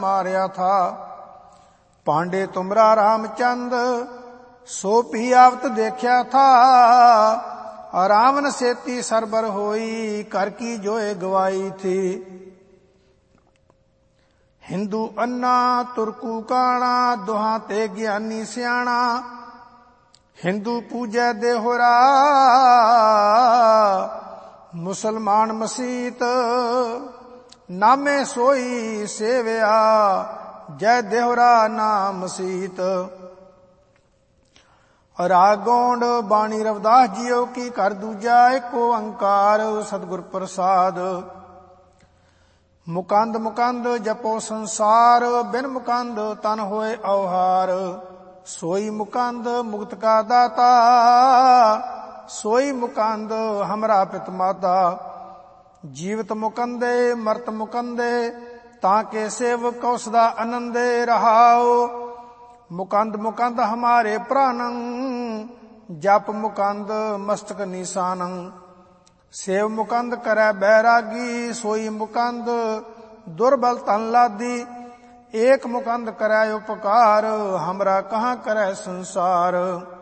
मार्या था। पांडे तुमरा रामचंद सो पी आवत देखा था। रावण सेती सरबर होई कर की जोए गवाई थी। हिंदू अन्ना तुर्कू काणा दुहां ते ज्ञानी सियाणा। हिंदू पूजै देहोरा मुसलमान मसीत। नामे सोई सेव्या जय देहोरा नाम सीत। रागोंड बाणी रविदास जियो की कर दूजा एक ओंकार सतगुर प्रसाद। मुकंद मुकंद जपो संसार बिन मुकंद तन होए अवहार। सोई मुकंद मुक्त का दाता सोई मुकंद हमरा पित माता। जीवत मुकंदे मरत मुकंदे ताके सेवक उसदा आनंदे रहाओ। मुकंद मुकंद हमारे प्राणं जप मुकंद मस्तक निशानं। सेव मुकंद करे बैरागी सोई मुकंद दुर्बल तन लादी। एक मुकंद करे उपकार हमरा कहाँ करे संसार।